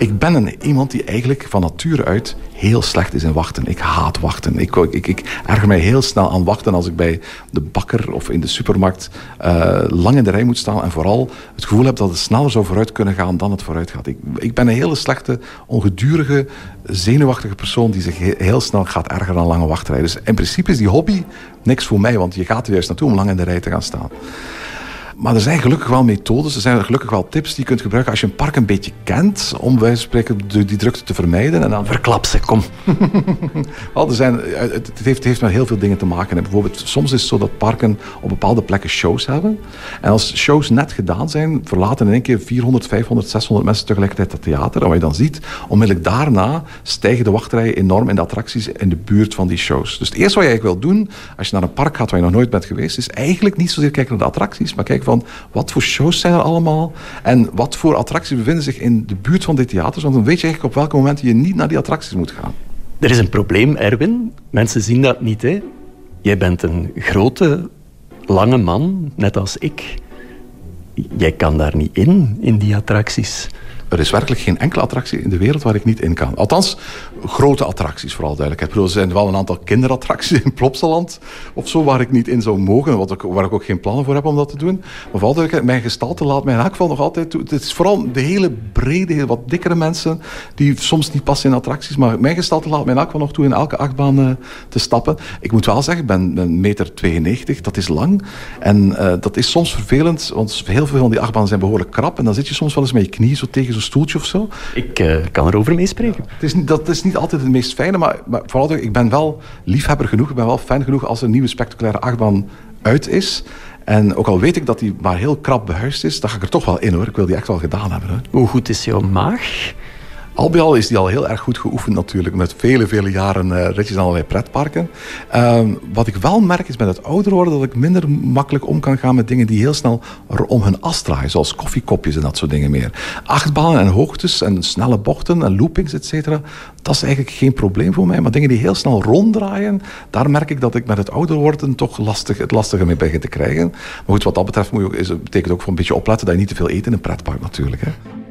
Ik ben iemand die eigenlijk van nature uit heel slecht is in wachten. Ik haat wachten. Ik erger mij heel snel aan wachten als ik bij de bakker of in de supermarkt lang in de rij moet staan en vooral het gevoel heb dat het sneller zou vooruit kunnen gaan dan het vooruit gaat. Ik ben een hele slechte, ongedurige, zenuwachtige persoon die zich heel snel gaat ergeren aan lange wachtrijen. Dus in principe is die hobby niks voor mij, want je gaat er juist naartoe om lang in de rij te gaan staan. Maar er zijn gelukkig wel methodes, er zijn gelukkig wel tips die je kunt gebruiken als je een park een beetje kent, om bij wijze van spreken die drukte te vermijden. En dan... Verklap ze, kom. Het heeft met heel veel dingen te maken. Bijvoorbeeld, soms is het zo dat parken op bepaalde plekken shows hebben. En als shows net gedaan zijn, verlaten in één keer 400, 500, 600 mensen tegelijkertijd het theater. En wat je dan ziet, onmiddellijk daarna stijgen de wachtrijen enorm in de attracties in de buurt van die shows. Dus het eerste wat je eigenlijk wil doen, als je naar een park gaat waar je nog nooit bent geweest, is eigenlijk niet zozeer kijken naar de attracties, maar kijken van wat voor shows zijn er allemaal en wat voor attracties bevinden zich in de buurt van die theaters. Want dan weet je eigenlijk op welke momenten je niet naar die attracties moet gaan. Er is een probleem, Erwin. Mensen zien dat niet, hè. Jij bent een grote, lange man, net als ik. Jij kan daar niet in die attracties. Er is werkelijk geen enkele attractie in de wereld waar ik niet in kan. Althans, grote attracties, vooral duidelijkheid. Er zijn wel een aantal kinderattracties in Plopsaland of zo, waar ik niet in zou mogen, waar ik ook geen plannen voor heb om dat te doen. Maar vooral duidelijkheid, mijn gestalte laat mij in elk geval nog altijd toe. Het is vooral de hele brede, wat dikkere mensen, die soms niet passen in attracties, maar mijn gestalte laat mij in elk geval nog toe in elke achtbaan te stappen. Ik moet wel zeggen, ik ben 1,92 meter, dat is lang. En dat is soms vervelend, want heel veel van die achtbanen zijn behoorlijk krap. En dan zit je soms wel eens met je knieën zo tegen zo'n stoeltje of zo. Ik kan erover meespreken. Ja, dat is niet altijd het meest fijne, maar vooral, ik ben wel liefhebber genoeg, ik ben wel fan genoeg als er een nieuwe spectaculaire achtbaan uit is. En ook al weet ik dat die maar heel krap behuisd is, dan ga ik er toch wel in, hoor. Ik wil die echt wel gedaan hebben. Hoor. Hoe goed is jouw maag? Al bij al is die al heel erg goed geoefend natuurlijk. Met vele jaren ritjes aan allerlei pretparken. Wat ik wel merk is met het ouder worden dat ik minder makkelijk om kan gaan met dingen die heel snel om hun as draaien. Zoals koffiekopjes en dat soort dingen meer. Achtbanen en hoogtes en snelle bochten en loopings, et cetera. Dat is eigenlijk geen probleem voor mij. Maar dingen die heel snel ronddraaien, daar merk ik dat ik met het ouder worden toch het lastiger mee begin te krijgen. Maar goed, wat dat betreft betekent ook voor een beetje opletten dat je niet te veel eet in een pretpark natuurlijk. Hè.